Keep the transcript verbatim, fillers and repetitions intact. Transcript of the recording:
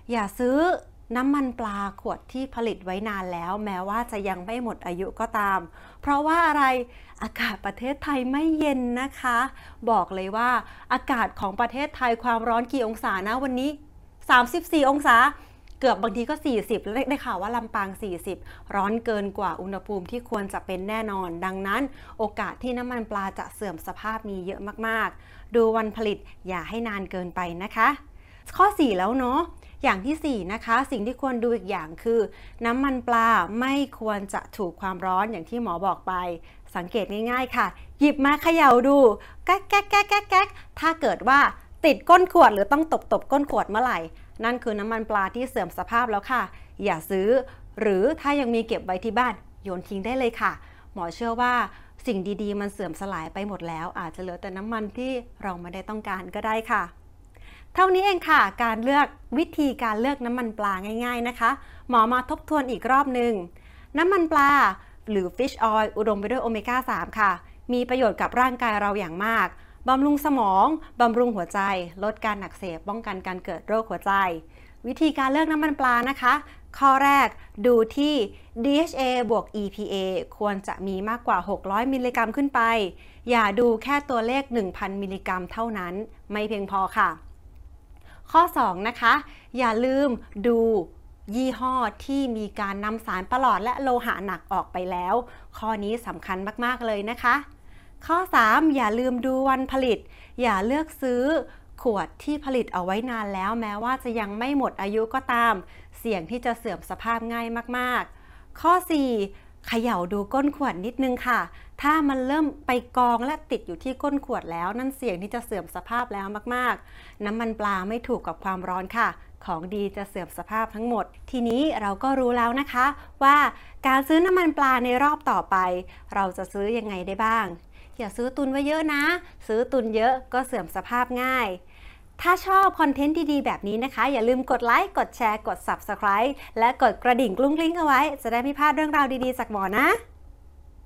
อย่าซื้อน้ำมันปลาขวดที่ผลิตไว้นานแล้วแม้ว่าจะยังไม่หมดอายุก็ตามเพราะว่าอะไรอากาศประเทศไทยไม่เย็นนะคะบอกเลยว่าอากาศของประเทศไทยความร้อนกี่องศานะวันนี้สามสิบสี่องศาเกือบบางทีก็สี่สิบแล้วได้ข่าวว่าลำปางสี่สิบร้อนเกินกว่าอุณหภูมิที่ควรจะเป็นแน่นอนดังนั้นโอกาสที่น้ำมันปลาจะเสื่อมสภาพมีเยอะมากๆดูวันผลิตอย่าให้นานเกินไปนะคะข้อสี่แล้วเนาะอย่างที่สี่นะคะสิ่งที่ควรดูอีกอย่างคือน้ำมันปลาไม่ควรจะถูกความร้อนอย่างที่หมอบอกไปสังเกตง่ายๆค่ะหยิบมาเขย่าดูแก๊กแก๊กแก๊กแก๊กแก๊กถ้าเกิดว่าติดก้นขวดหรือต้องตบตบก้นขวดเมื่อไหร่นั่นคือน้ำมันปลาที่เสื่อมสภาพแล้วค่ะอย่าซื้อหรือถ้ายังมีเก็บไว้ที่บ้านโยนทิ้งได้เลยค่ะหมอเชื่อว่าสิ่งดีๆมันเสื่อมสลายไปหมดแล้วอาจจะเหลือแต่น้ำมันที่เราไม่ได้ต้องการก็ได้ค่ะเท่านี้เองค่ะการเลือกวิธีการเลือกน้ำมันปลาง่ายๆนะคะหมอมาทบทวนอีกรอบหนึ่งน้ำมันปลาหรือ Fish Oil อุดมไปด้วยโอเมก้า สาม ค่ะมีประโยชน์กับร่างกายเราอย่างมากบำรุงสมองบำรุงหัวใจลดการอักเสบป้องกันการเกิดโรคหัวใจวิธีการเลือกน้ำมันปลานะคะข้อแรกดูที่ ดี เอช เอ บวก อี พี เอ ควรจะมีมากกว่าหกร้อยมิลลิกรัมขึ้นไปอย่าดูแค่ตัวเลข หนึ่งพัน มิลลิกรัมเท่านั้นไม่เพียงพอค่ะข้อสองนะคะอย่าลืมดูยี่ห้อที่มีการนำสารประหลอดและโลหะหนักออกไปแล้วข้อนี้สำคัญมากๆเลยนะคะข้อสามอย่าลืมดูวันผลิตอย่าเลือกซื้อขวดที่ผลิตเอาไว้นานแล้วแม้ว่าจะยังไม่หมดอายุก็ตามเสี่ยงที่จะเสื่อมสภาพง่ายมากๆข้อสี่เขย่าดูก้นขวดนิดนึงค่ะถ้ามันเริ่มไปกองและติดอยู่ที่ก้นขวดแล้วนั่นเสี่ยงที่จะเสื่อมสภาพแล้วมากๆน้ำมันปลาไม่ถูกกับความร้อนค่ะของดีจะเสื่อมสภาพทั้งหมดทีนี้เราก็รู้แล้วนะคะว่าการซื้อน้ำมันปลาในรอบต่อไปเราจะซื้อยังไงได้บ้างอย่าซื้อตุนไว้เยอะนะซื้อตุนเยอะก็เสื่อมสภาพง่ายถ้าชอบคอนเทนต์ดีๆแบบนี้นะคะอย่าลืมกดไลค์กดแชร์กด ซับสไครบ์ และกดกระดิ่งกรุ้งกริ้งเอาไว้จะได้ไม่พลาดเรื่องราวดีๆจากหมอนะ